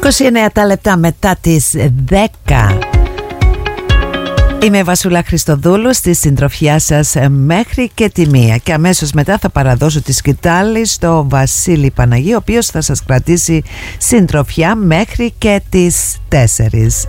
29 τα λεπτά μετά τις 10. Είμαι η Βασούλα Χριστοδούλου, στη συντροφιά σας μέχρι και τη 1 και αμέσως μετά θα παραδώσω τη σκητάλη στο Βασίλη Παναγή, ο οποίος θα σας κρατήσει συντροφιά μέχρι και τις 4.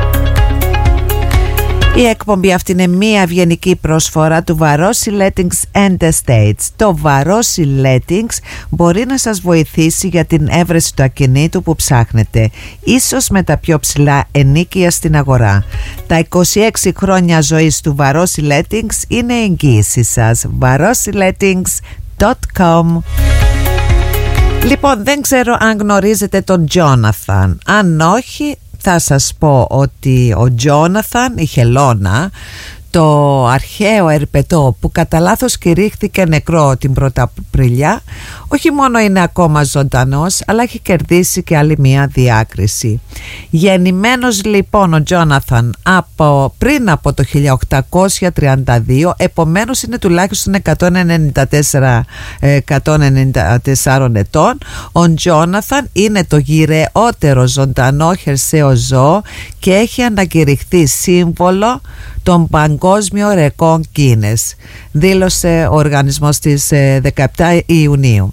Η εκπομπή αυτή είναι μια ευγενική προσφορά του Varosi Lettings and Estates. Το Varosi Lettings μπορεί να σας βοηθήσει για την έβρεση του ακινήτου που ψάχνετε, ίσως με τα πιο ψηλά ενοίκια στην αγορά. Τα 26 χρόνια ζωής του Varosi Lettings είναι εγγύηση σας. varosilettings.com. Λοιπόν, δεν ξέρω αν γνωρίζετε τον Τζόναθαν. Αν όχι, θα σας πω ότι ο Τζόναθαν, η Χελώνα, το αρχαίο ερπετό που κατά λάθος κηρύχθηκε νεκρό την 1η Απριλιά, όχι μόνο είναι ακόμα ζωντανός, αλλά έχει κερδίσει και άλλη μια διάκριση. Γεννημένος λοιπόν ο Τζόναθαν πριν από το 1832, επομένως είναι τουλάχιστον 194 ετών. Ο Τζόναθαν είναι το γυρεότερο ζωντανό χερσαίο ζώο και έχει ανακηρυχθεί σύμβολο των παγκόσμιο ρεκόρ Guinness, δήλωσε ο οργανισμός της 17 Ιουνίου.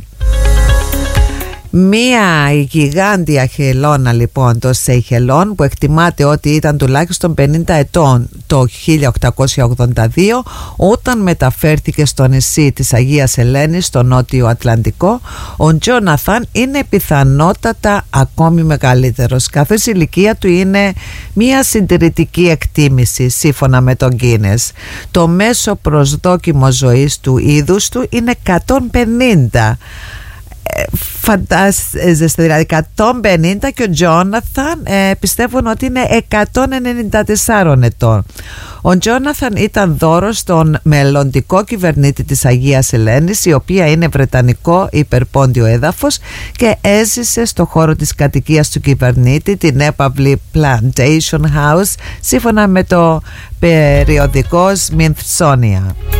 Μία γιγάντια χελώνα λοιπόν των Σεϊχελών, που εκτιμάται ότι ήταν τουλάχιστον 50 ετών το 1882 όταν μεταφέρθηκε στο νησί της Αγίας Ελένης στο Νότιο Ατλαντικό, ο Τζόναθαν είναι πιθανότατα ακόμη μεγαλύτερος, καθώς η ηλικία του είναι μία συντηρητική εκτίμηση σύμφωνα με τον Guinness. Το μέσο προσδόκιμο ζωής του είδους του είναι 150. Φαντάζεστε, δηλαδή 150, και ο Τζόναθαν πιστεύουν ότι είναι 194 ετών. Ο Τζόναθαν ήταν δώρος στον μελλοντικό κυβερνήτη της Αγίας Ελένης, η οποία είναι βρετανικό υπερπόντιο έδαφος, και έζησε στο χώρο της κατοικίας του κυβερνήτη, την έπαυλη Plantation House, σύμφωνα με το περιοδικό Smithsonian.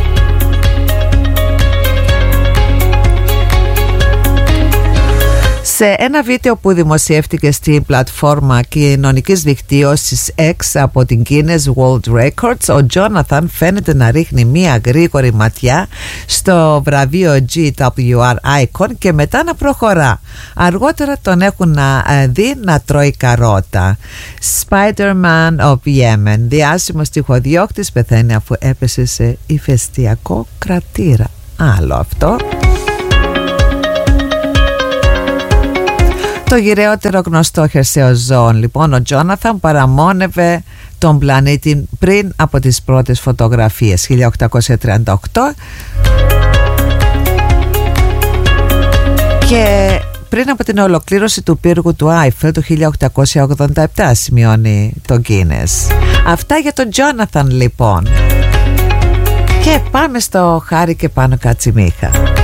Σε ένα βίντεο που δημοσιεύτηκε στην πλατφόρμα κοινωνικής δικτύωσης X από την Guinness World Records, ο Τζόναθαν φαίνεται να ρίχνει μία γρήγορη ματιά στο βραβείο GWR Icon και μετά να προχωρά. Αργότερα τον έχουν δει να τρώει καρότα. Spider-Man of Yemen, διάσημος τυχοδιώκτης, πεθαίνει αφού έπεσε σε ηφαιστειακό κρατήρα. Άλλο αυτό. Το γυραιότερο γνωστό χερσαίο ζώο λοιπόν, ο Τζόναθαν, παραμόνευε τον πλανήτη πριν από τις πρώτες φωτογραφίες 1838 και πριν από την ολοκλήρωση του πύργου του Άιφελ το 1887, σημειώνει το Guinness. Αυτά για τον Τζόναθαν λοιπόν. Και πάμε στο Χάρη και Πάνο Κατσιμίχα.